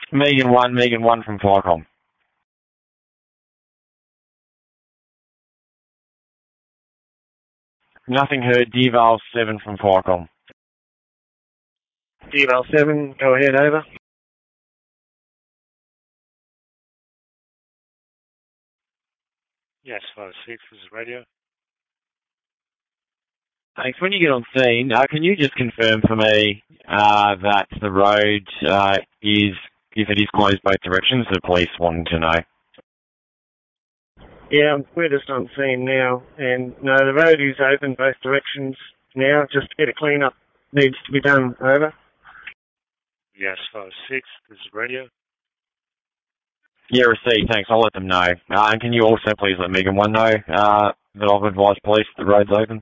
Megan 1 from Flycom. Nothing heard, Deval 7 from Flycom. Deval 7, go ahead, over. Yes, 5-6, this is radio. Thanks. When you get on scene, can you just confirm for me that the road is, if it is closed both directions, the police wanting to know? Yeah, we're just on scene now, and no, the road is open both directions now, just a bit of clean-up needs to be done, over. Yes, 5-6, this is radio. Yeah, received, thanks, I'll let them know. And can you also please let Megan 1 know that I've advised police the road's open?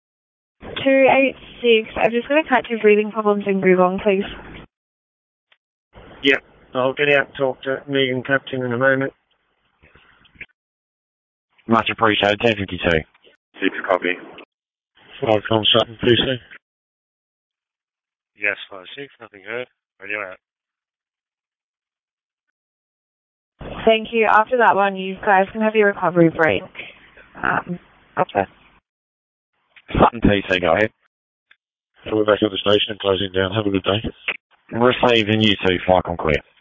286, I'm just going to catch your breathing problems and move on, please. Yep, I'll get out and talk to Megan Captain in a moment. Much appreciated, 1052. 6 copy. Flycom Sutton, PC. Yes, 5-6, nothing heard. Radio out. Thank you. After that one, you guys can have your recovery break. Okay. Sutton PC, go ahead. So we're back at the station and closing down. Have a good day. Received, and you too, Flycom clear.